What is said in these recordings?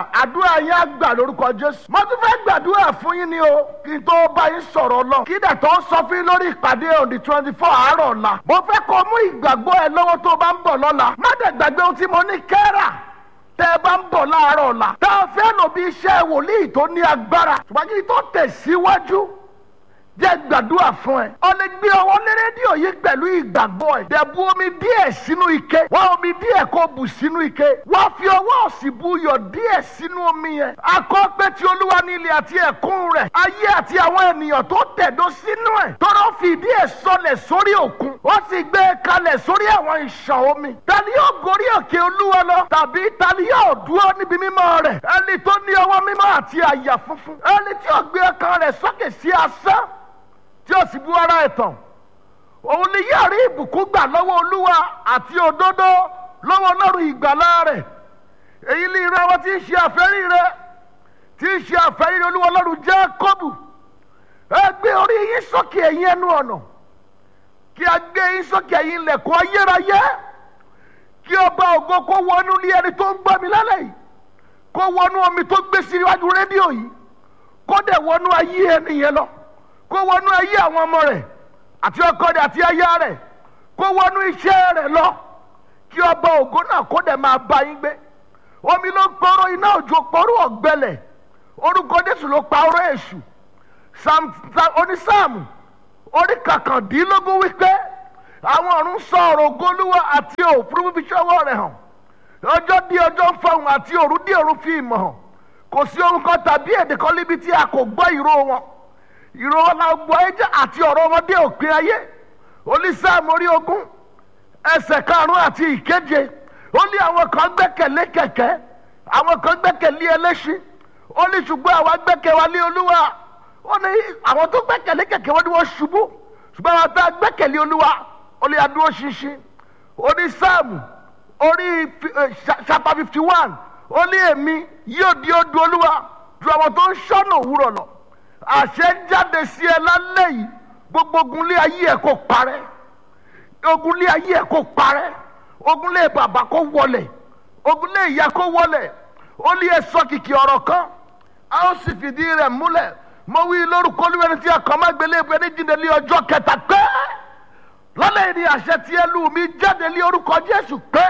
àdúrà yín á gbà lórúkọ Jésù. mo tún fẹ́ gbàdúrà fún yín ni o kí n tó bá yín sọ̀rọ̀ lọ. kí dẹ̀ tó sọ fún yín lórí ìpàdé on the 24 àárọ̀ ọ̀la. mo fẹ́ kó mú ìgbàgbọ́ ẹ lọ́wọ́ tó bá ń bọ̀ lọ́la. má dẹ̀ gbàgbé ohun tí mo ní kẹ́rà tẹ́ ẹ bá ń bọ̀ láàárọ̀ ọ̀la. tá a fẹ́ lò bí iṣẹ́ wòlíì tó ní agbára. ṣùgbọ́n kí n tó tẹ̀síwájú jẹ́ gbàdúrà fún ẹ. o lè gbé ọwọ́ lé rédíò yìí pẹ̀lú ìgbàgbọ́ ẹ. dẹ̀ bu omi díẹ̀ sínú ike. wá omi díẹ̀ kó bù sínú ike. wá fi ọwọ́ òsì bu iyọ̀ díẹ̀ sínú omi yẹn. akọ pé ti Olúwa ní ilẹ̀ àti ẹ̀kún rẹ̀. ayé àti àwọn ènìyàn tó tẹ̀dó sínú ẹ̀. tọ́rọ fìdí ẹ̀ sọlẹ̀ sórí òkun. ó sì gbé e kalẹ̀ sórí àwọn ìṣàn omi. ta ni yóò gorí òkè Olúwa lọ? tàbí ta ni yóò dúró níbi mímọ́ rẹ̀? ẹni tó ní ọwọ́ mímọ́ àti àyà funfun. ẹni tí ó gbé ọkàn rẹ̀ sókè sí asán tí ó sì bú ara ẹ̀ tàn. òun ni yóò rí ìbùkún gbà lọ́wọ́ Olúwa àti òdodo lọ́wọ́ Ọlọ́run ìgbàlà rẹ̀. èyí ni ìran wọn tí ń ṣe àfẹ́rí rẹ̀, tí ń ṣe àfẹ́rí rẹ̀ Olúwa Ọlọ́run Jákọ́bù. ẹ gbé orí yín sókè ẹ̀yin ẹnu ọ̀nà, kí a gbé yín sókè ẹ̀yin ilẹ̀kùn ayérayé. kí ọba ògo kó wọnú ní ẹni tó ń gbọ́ mi lálẹ́ yìí, kó wọnú omi tó gbé sí iwájú rédíò yìí, kó dẹ̀ wọnú ayé ẹni yẹn lọ, kó wọnú ayé àwọn ọmọ rẹ̀ àti ọkọ rẹ̀ àti aya rẹ̀, kó wọnú iṣẹ́ rẹ̀ lọ. kí ọba ògo náà kó dẹ̀ máa bá yín gbé. omi ló pọ̀rọ̀, iná òjò pọ̀rọ̀ ọ̀gbẹlẹ̀, orúkọ Jésù ló pa ọ̀rọ̀ èṣù. onísáàmù orí kàkàndínlógún wípé àwọn ọ̀run sọ ọ̀rọ̀ ògo Olúwa àti òfurufú fi ṣọwọ́ rẹ̀ hàn. ọjọ́ dí ọjọ́ ń fọhùn àti òru dí òru fi ìmọ̀ hàn. kò sí ohun kan tàbí èdè kan níbi tí a kò gbọ́ ìró wọn. ìró wọn la gbọ́ ẹjẹ́ àti ọ̀rọ̀ wọn dé òpin ayé. onísáàmù orí ogún ẹsẹ̀ karùn-ún àti ìkeje. ó ní àwọn kan gbẹ́kẹ̀lé kẹ̀kẹ́, àwọn kan gbẹ́kẹ̀lé ẹlẹ́ṣin. ó ní ṣùgbọ́n àwa gbẹ́kẹ̀ wa lé Olúwa. ó ní àwọn tó gbẹ́kẹ̀lé kẹ̀kẹ́ wọn ni wọ́n ṣubú, ṣùgbọ́n àwọn tá a gbẹ́kẹ̀lé Olúwa ó lè adúró ṣinṣin. ó ní sáàmù orí chapter 51 ó ní èmi yóò di odò Olúwa ju àwọn tó ń ṣọ́nà òwúrọ̀ lọ. àṣẹ jáde sí ẹ lálẹ́ yìí, gbogbo ogunlé ayé ẹ kó parẹ́, ogunlé ayé ẹ kó parẹ́, ogunlé bàbá kó wọlẹ̀, ogunlé ìyá kó wọlẹ̀. ó ní ẹ sọ kìkì ọ̀rọ̀ kan, a ó sì fìdí rẹ̀ múlẹ̀. mo wí lórúkọ Olúwa ẹni tí a kàn má gbélé ẹgbẹ́ ní jíǹde lé ọjọ́ kẹta pé lálẹ́ yìí ni àṣẹ tí ẹ lù mí jáde lé orúkọ Jésù pé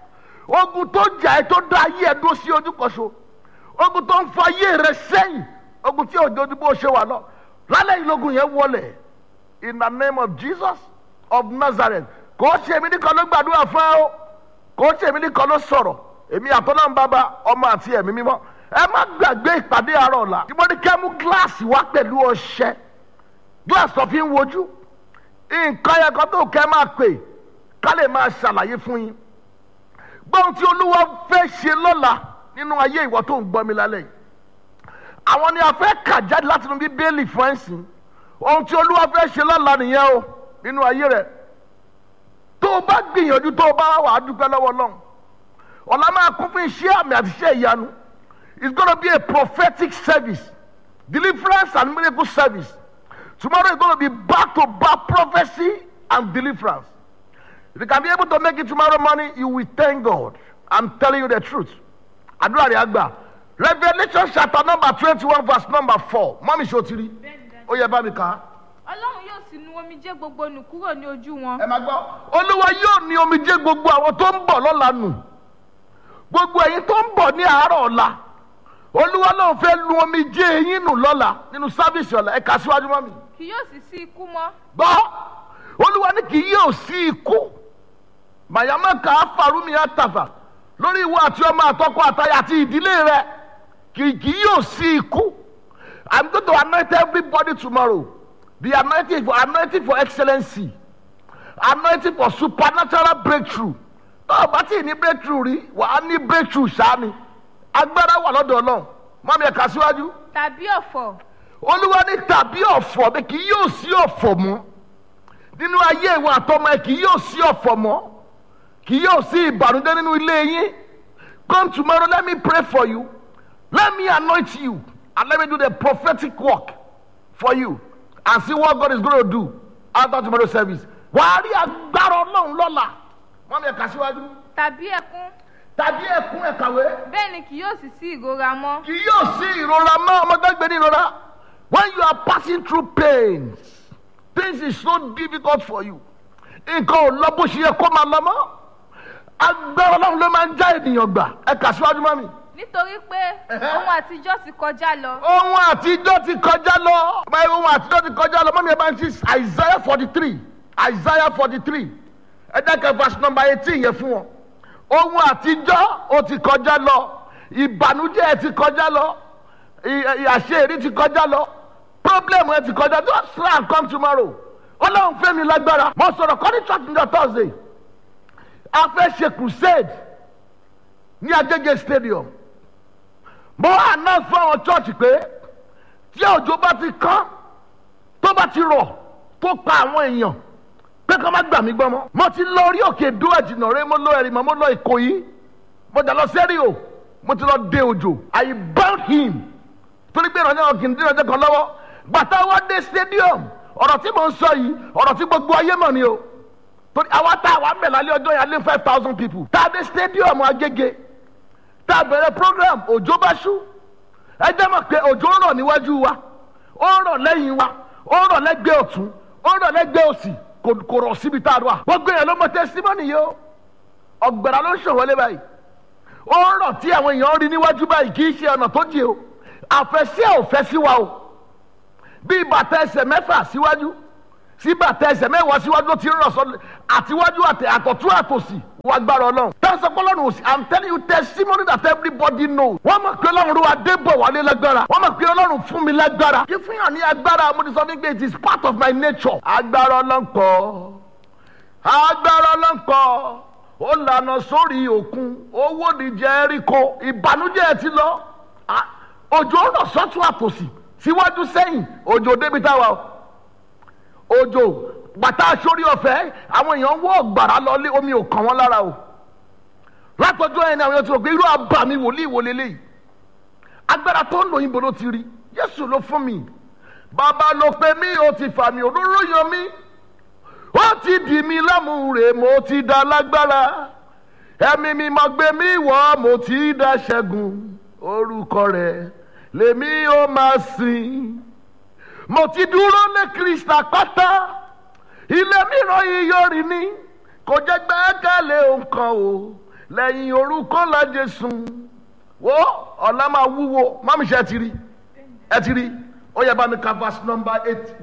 ogun tó jà ẹ́ tó dá ayé ẹ dúró sí ojú kan ṣo, ogun tó ń fa ayé rẹ sẹ́yìn, ogun tí òjò ojú bó ṣe wà lọ, lálẹ́ yìí lógun yẹn wọlẹ̀ in the name of Jesus of Nazareth. kò ṣe èmi nìkan ló gbàdúrà fún ẹ o, kò ṣe èmi nìkan ló sọ̀rọ̀, èmi àtọ́nà bàbá ọmọ àti ẹ̀mí mímọ́. ẹ má gbàgbé ìpàdé àárọ̀ ọ̀la tí mo ní kẹ́ mú gíláàsì wá pẹ̀lú ọṣẹ, gíláàsì tó fi ń wojú. nǹkan yẹn kan tó kẹ́ máa pè ká lè máa ṣàlàyé fún yín. gbọ́n tí Olúwa fẹ́ ṣe lọ́la nínú ayé ìwọ tó ń gbọ́ mi lálẹ́ yìí, àwọn ni a fẹ́ kà jáde láti inú Bíbélì fún ẹ̀sìn. ohun tí Olúwa fẹ́ ṣe lọ́la nìyẹn o nínú ayé rẹ̀. tó o bá gbìyànjú, tó o bá wà á dúpẹ́ lọ́wọ́ Ọlọ́run. ọ̀la máa kún fún iṣẹ́ àmì àti iṣẹ́ ìyanu. It's going to be a prophetic service, deliverance and miracle service. Tomorrow is going to be back-to-back prophecy and deliverance. If you can be able to make it tomorrow morning, you will thank God. I'm telling you the truth. Àdúrà rẹ̀ àgbà. Revelation chapter number 21 verse number 4. Mọ́mí Ṣòtìrí. Ó yẹ bá mi kà á. Ọlọ́run yóò sì nu omijé gbogbo nù kúrò ní ojú wọn. Ẹ máa gbọ́. Olúwa yóò ní omijé gbogbo àwọn tó ń bọ̀ lọ́la nù. Gbogbo ẹ̀yin tó ń bọ̀ ní àárọ̀ ọ̀la. Olúwa náà fẹ́ lu omijé yín nù lọ́la nínú sáfíìsì ọ̀la. Ẹ kà síwájú mọ́ mi. Kì yóò sì sí ikú mọ́. Gbọ́, Olúwa ní kì yóò sí ikú. Màyámá kà á farumi àtàfà lórí ìwọ àti ọmọ àtọkọ àtaya àti ìdílé rẹ. Kì yóò sí ikú. I'm going to anoint everybody tomorrow. The anointing for excellency. Anointing for supernatural breakthrough. Tó o bá tí ì ní breakthrough rí, wà á ní breakthrough ṣáá ni. Agbára wà lọ́dọ̀ Ọlọ́run. Mọ́mí ẹ kà síwájú. Tàbí ọ̀fọ̀. Olúwa ní tàbí ọ̀fọ̀ bí kì yóò sí ọ̀fọ̀ mọ́. Nínú ayé ìwọ àtọmọ ẹ kì yóò sí ọ̀fọ̀ mọ́. Kì yóò sí ìbànújẹ́ nínú ilé yín. Come tomorrow, let me pray for you. Let me anoint you. And let me do the prophetic work for you. And see what God is going to do after tomorrow's service. Wàá rí agbára Ọlọ́run lọ́la. Mọ́mí ẹ kà síwájú. Tàbí ẹkún. tàbí ẹkún ẹ̀kàwé. bẹ́ẹ̀ ni kì yóò sì sí ìrora mọ́. kì yóò sí ìrora mọ́. ọmọdé gbé ní ìrora. when you are passing through pains, things is so difficult for you. nǹkan ò lọ bó ṣe yẹ kó máa lọ mọ́. agbára Ọlọ́run ló máa ń já ènìyàn gbà. ẹ kà síwájú mọ́ mi. nítorí pé ohun àtijọ́ ti kọjá lọ. ohun àtijọ́ ti kọjá lọ. ohun àtijọ́ ti kọjá lọ. mọ́mí ẹ bá ń ṣí Isaiah 43. Isaiah 43. ẹ dákẹ́ verse number 18 yẹn fún wọn. ohun àtijọ́ ó ti kọjá lọ. ìbànújẹ́ ti kọjá lọ. àṣeyọrí ti kọjá lọ. problem ẹ ti kọjá. just try and come tomorrow. Ọlọ́run fẹ́ mi lágbára. mo sọ̀rọ̀ kọ́ni church ní Thursday. a fẹ́ ṣe crusade ní Agége stadium. mo announce fún àwọn church pé tí òjò bá ti kán tó bá ti rọ̀ tó pa àwọn èèyàn pé kí wọ́n má gbà mí gbọ́ mọ́. mo ti lọ orí òkè dó ẹ̀jìnà rẹ, mo lọ Ẹ̀rìmọ̀, mo lọ Ìkòyí, mo jà lọ sẹ́ríò, mo ti lọ dé òjò. I bound him torí pé ìrànlẹ́ ọ̀gìn dín ọjọ́ kan lọ́wọ́. gbàtà wá dé stadium, ọ̀rọ̀ tí mo ń sọ yìí ọ̀rọ̀ tí gbogbo ayé mọ̀ ni o. torí àwa tá a wà ń bẹ̀ lálẹ́ ọjọ́ yẹn lé 5,000 people. tá a dé stadium Agége, tá a bẹ̀rẹ̀ program, òjò bá ṣú. ẹ jẹ́ mọ̀ pé òjò ń rọ̀ níwájú wa, ó ń rọ̀ lẹ́yìn wa, ó ń rọ̀ lẹ́gbẹ̀ẹ́ ọ̀tún, ó ń rọ̀ lẹ́gbẹ̀ẹ́ òsì, kò rọ̀ síbi tá a wà. gbogbo èèyàn ló mọ testimony yìí o. ọ̀gbẹ̀rà ló ń ṣòwòlé báyìí. ó ń rọ̀ tí àwọn èèyàn rí níwájú báyìí, kì í ṣe ọ̀nà tó jìn o. àfẹ́sí ẹ̀ ò fẹ́ sí wa o. bí bàtà ẹsẹ̀ mẹ́fà síwájú sí bàtà ẹsẹ̀ mẹ́wàá síwájú ló ti ń rọ̀ sọ́dọ̀ àtiwájú àtọ̀tún àtòsì wà gbára Ọlọ́run. tẹ́sán pé Ọlọ́run òsì, I'm telling you testimony that everybody knows. wọ́n mọ̀ pé Ọlọ́run wa dé bọ̀ wálé lágbára. wọ́n mọ̀ pé Ọlọ́run fún mi lágbára. kí fún yàn ní agbára, mo ti sọ fún pé it is part of my nature. agbára Ọlọ́run pọ̀, agbára Ọlọ́run pọ̀, ó lànà sórí òkun, owó ní Jẹ́ríkò, ìbànújẹ́ ti lọ. òjò rọ̀ sọ́tún àtòsì síwájú sẹ́yìn, òjò débi táwa o. òjò bàtà sórí ọ̀fẹ́, àwọn èèyàn wọ́ ọ̀gbàrá lọlé, omi ò kàn wọ́n lára o. látọjọ́ yẹn ni àwọn èèyàn ti rò pé irú àbàmì wòlíì wò lélẹ́yìí. agbára tó ń lò yín bolo ti rí, Jésù ló fún mi. bàbá ló pe mí, ó ti fà mí, òróró yan mí, ó ti dì mí lámùrè, mo ti dá lágbára. ẹ̀mí mi máa gbé mi wọ̀, mo ti dá ṣẹ́gun. orúkọ rẹ̀ lèmi ó máa sìn. mo ti dúró ní Kristi àpáta, ilé mìíràn yìí yọrí ní. kò jẹ́ gbẹ́kẹ̀lé nǹkan o, lẹ́yìn orúkọ la Jésù. wo ọ̀la máa wúwo, mọ́mí ṣe ẹ ti rí. ó yẹ bá mi ka verse number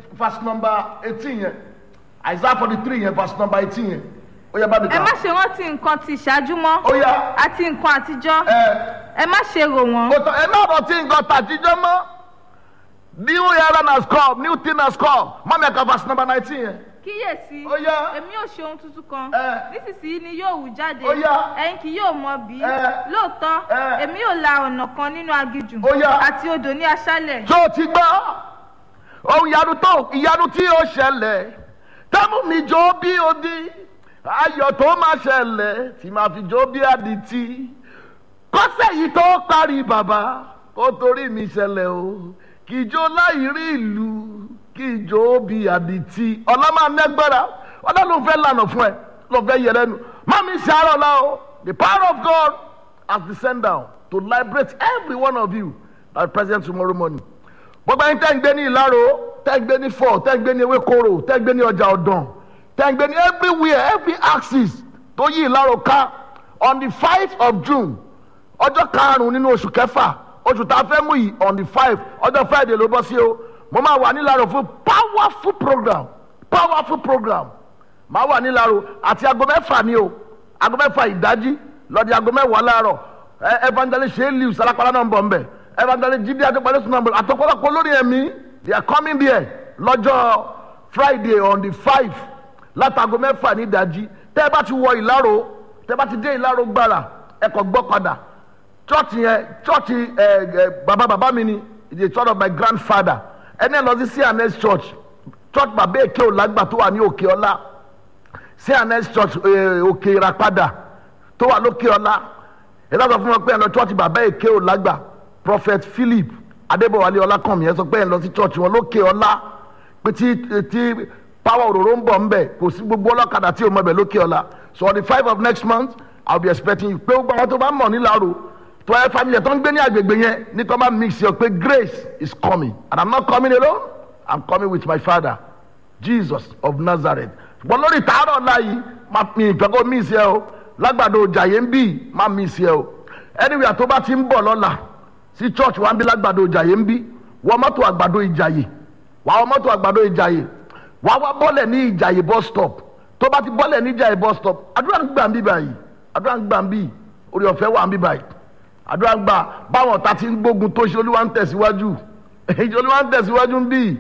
18 yẹn. Isaiah 43 yẹn verse number 18 yẹn. ó yẹ bá mi ka. ẹ má ṣe rántí nǹkan ti ìṣáájú mọ́. ó yá. àti nǹkan àtijọ́. ẹ má ṣe rò wọ́n. ẹ má rántí nǹkan tàtijọ́ mọ́. New era has come, new thing has come. Mọ́mí ẹ̀ka verse number 19 yẹn. kíyèsí, Ó yá. èmi yóò ṣe ohun tuntun kan. Ẹ. nísinsìnyí ni yóò hù jáde. Ó yá. ẹ̀yin kì yóò mọ̀ bí. Ẹ. lóòótọ́ èmi yóò la ọ̀nà kan nínú aginjù. Ó yá. àti odò ní aṣálẹ̀. tó o ti gbọ́ ohun ìyanu tí ó ṣẹlẹ̀ tẹ́mú mi jó bí odi, ayọ̀ tó máa ṣẹlẹ̀ tí máa fi jó bí adití. kọ́sẹ̀ yìí tó parí bàbá, ó torí mi ṣẹlẹ̀ o. kì í jó láì rí ìlú, kì í jó bí adití. ọlọ́mọ anẹ́gbẹ́ra ọlọ́run fẹ́ lànà fún ẹ, ló fẹ́ yẹ lẹ́nu. má mi ṣe àárọ̀ la o. The power of God has descended down to liberate every one of you that is present tomorrow morning. gbogbo ẹni tẹ́ ń gbé ní Ìláró, tẹ́ ń gbé ní Fọ̀, tẹ́ ń gbé ní Ewékòró, tẹ́ ń gbé ní Ọjà Ọ̀dàn, tẹ́ ń gbé ní everywhere, every axis tó yí Ìláró ká. On the 5th of June, ọjọ́ karùn-ún nínú oṣù kẹfà, oṣù tá a fẹ́ mú yìí, on the 5th, ọjọ́ Friday ló bọ́ sí o. mo máa wà ní Ìláró fún powerful program. máa wà ní Ìláró àti aago mẹ́fà ni o, aago mẹ́fà ìdájí lọ́dí aago mẹ́wàá láàárọ̀. evangelist ṣe liu salapala náà ń bọ̀ nbẹ̀, evangelist Jídé adépalẹ̀ sùn náà ń bọ̀, àtọ́kọ́lọ́pọ̀ lórí ẹ̀mí. They are coming there lọ́jọ́ Friday on the 5th látago mẹ́fà ní ìdájí. tẹ́ ẹ bá ti wọ Ìláró, tẹ́ ẹ bá ti dé Ìláró gbàrà, ẹ kò gbọ́ padà. chọ́ọ̀chì bàbá mi ni, the church of my grandfather. ẹni ẹ lọ sí CNS church bàbá èké òlágbà tó wà ní Òkè Ọlá, CNS church Òkè Ìràpadà tó wà lókè Ọlá. ẹ lọ́sọ̀ fún wọn pé ẹ lọ church bàbá èké òlágbà Prophet Philip Adébọ̀wálé Ọlákànmí, ẹ sọ pé ẹ lọ sí church wọn lókè Ọlá, pé tí power òróró ń bọ̀ ń bẹ̀, kò sí gbogbo ọlọ́kadà tí o mọ̀ bẹ̀ lókè Ọlá. So on the 5th of next month I'll be expecting you. Pé gbogbo àwọn tó bá mọ̀ nílàró tó ẹ family tó ń gbé ní agbègbè yẹn ní kó má mix yọ pé grace is coming and I'm not coming alone. I'm coming with my father Jesus of Nazareth. Ṣùgbọ́n lórí tààrọ̀ ọ̀la yìí mi ìfẹ́ kó mí ìṣe o lágbàdo Ìjàyè ń bì má mí ìṣe o anyway tó bá ti ń bọ̀ lọ́la sí church wa ń bí lágbàdo Ìjàyè ń bí wọ́n mọ́tò àgbàdo Ìjàyè wọ́n mọ́tò àgbàdo Ìjàyè wọ́n wá bọ́lẹ̀ ní Ìjàyè bus stop tó bá ti bọ́lẹ̀ ní Ìjàyè bus stop àdúrà ń gbà ń bí báyìí àdúrà ń gbà ń bí orí ọ̀fẹ́ wà ń bí báyìí àdúrà ń gbà báwọn ọ̀tá ti ń gbógun tó ṣe Olúwa ń tẹ̀síwájú Olúwa ń tẹ̀síwájú ń bí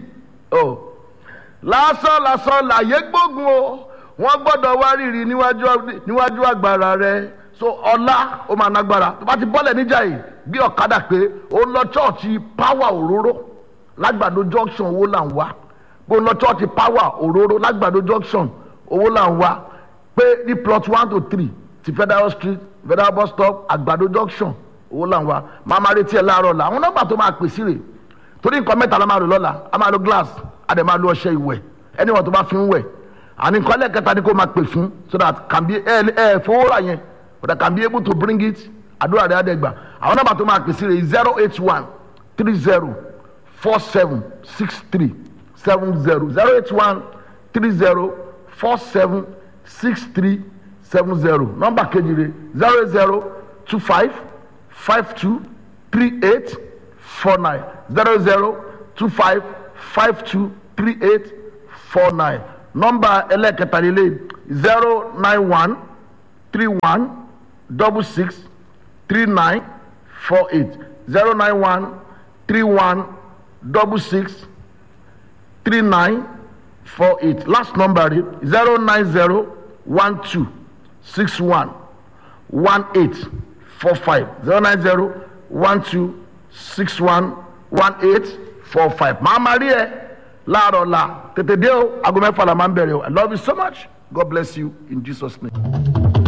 lásán làyé gbógun o wọ́n gbọ́dọ̀ wá rírì níwájú agbára rẹ so ọlá ó máa nágbára tó bá ti bọ́lẹ̀ níjàyè bí ọ̀kadà pé ó lọ chọ́ọ̀chì power òróró lágbàdo junction owó là ń wá bó lọ chọ́ọ̀chì power òróró lágbàdo junction owó là ń wá pé ní plot 1 to 3 ti Federal Street Federal bus stop àgbàdo junction owó là ń wá máa máa retí ẹ láàárọ̀ la àwọn nọ́mbà tó máa pè sí rè torí nǹkan mẹ́ta la máa lò lọ́la a máa lo glass a dẹ̀ máa lo ọṣẹ ìwẹ̀ ẹni wọn tó bá fi ń wẹ̀ àní nǹkan lẹ́ẹ̀kẹta ni kó máa pè fún so that can be fowó rà yẹn but I can be able to bring it àdúrà rẹ̀ àdẹ́gbà àwọn nọ́mbà tó máa pè sí rè 081 30 47 63 70 081 30 47 63 70 nọ́mbà kejì rè 00 25 52 38 49 00 25 52 38 49 nọ́mbà ẹlẹ́kẹta lélẹ̀ 091 31 66 39 48 091 31 66 39 48 last number 090 12 61 18 45 090 12 61 18 45 Mama Rie láàárọ̀ la tètè dé o aago mẹ́fà la máa ń bẹ̀rẹ̀ o I love you so much God bless you in Jesus name.